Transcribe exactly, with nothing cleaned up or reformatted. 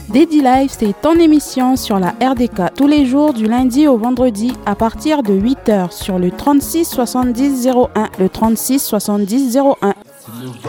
Daddy Life, c'est ton émission sur la R D K tous les jours du lundi au vendredi à partir de huit heures sur le trente-six soixante-dix zéro un, le trente-six soixante-dix zéro un.